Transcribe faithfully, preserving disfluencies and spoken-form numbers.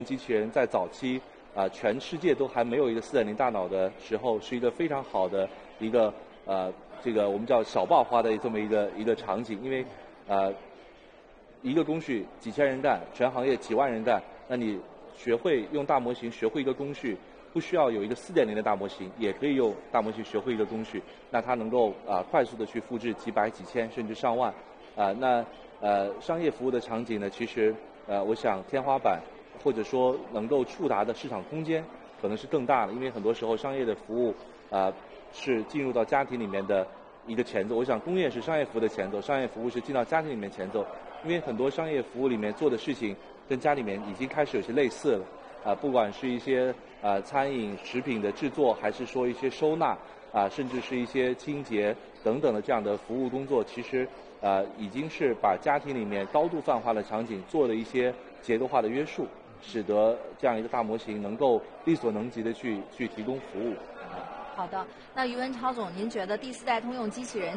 机器人在早期啊、呃，全世界都还没有一个四点零大脑的时候，是一个非常好的一个呃，这个我们叫小爆发的这么一个一个场景，因为呃，一个工序几千人干，全行业几万人干，那你学会用大模型，学会一个工序，不需要有一个四点零的大模型，也可以用大模型学会一个工序，那它能够啊、呃、快速的去复制几百、几千甚至上万啊、呃，那呃商业服务的场景呢，其实呃我想天花板或者说能够触达的市场空间可能是更大的，因为很多时候商业的服务啊、呃、是进入到家庭里面的一个前奏，我想工业是商业服务的前奏，商业服务是进到家庭里面前奏，因为很多商业服务里面做的事情跟家里面已经开始有些类似了。啊，不管是一些啊餐饮食品的制作，还是说一些收纳啊，甚至是一些清洁等等的这样的服务工作，其实啊已经是把家庭里面高度泛化的场景做了一些结构化的约束，使得这样一个大模型能够力所能及的去去提供服务。 好的，那于文超总，您觉得第四代通用机器人